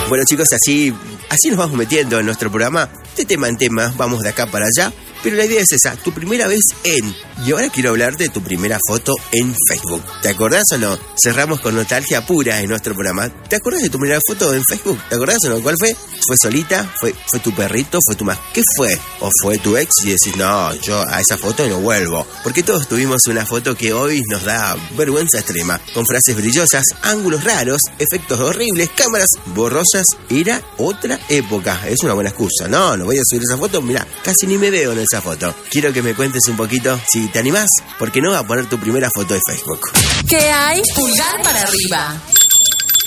Bueno, chicos, así nos vamos metiendo en nuestro programa. De tema en tema, vamos de acá para allá. Pero la idea es esa, tu primera vez en... Y ahora quiero hablar de tu primera foto en Facebook. ¿Te acordás o no? Cerramos con nostalgia pura en nuestro programa. ¿Te acordás de tu primera foto en Facebook? ¿Te acordás o no? ¿Cuál fue? ¿Fue solita? ¿Fue tu perrito? ¿Fue tu más? ¿Qué fue? ¿O fue tu ex? Y decís, no, yo a esa foto no vuelvo. Porque todos tuvimos una foto que hoy nos da vergüenza extrema. Con frases brillosas, ángulos raros, efectos horribles, cámaras borrosas. Era otra época. Es una buena excusa. No voy a subir esa foto. Mirá, casi ni me veo en esa foto. Quiero que me cuentes un poquito, si te animás, ¿por qué no a poner tu primera foto de Facebook? ¿Qué hay? Pulgar para arriba.